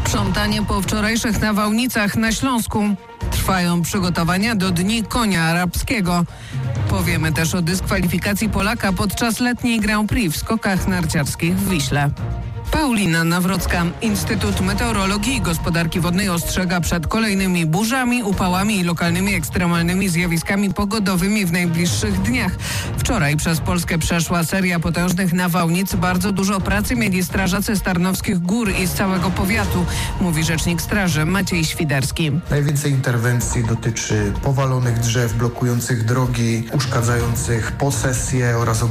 Sprzątanie po wczorajszych nawałnicach na Śląsku. Trwają przygotowania do Dni Konia Arabskiego. Powiemy też o dyskwalifikacji Polaka podczas letniej Grand Prix w skokach narciarskich w Wiśle. Paulina Nawrocka. Instytut Meteorologii i Gospodarki Wodnej ostrzega przed kolejnymi burzami, upałami i lokalnymi ekstremalnymi zjawiskami pogodowymi w najbliższych dniach. Wczoraj przez Polskę przeszła seria potężnych nawałnic. Bardzo dużo pracy mieli strażacy z Tarnowskich Gór i z całego powiatu, mówi rzecznik straży Maciej Świderski. Najwięcej interwencji dotyczy powalonych drzew, blokujących drogi, uszkadzających posesje oraz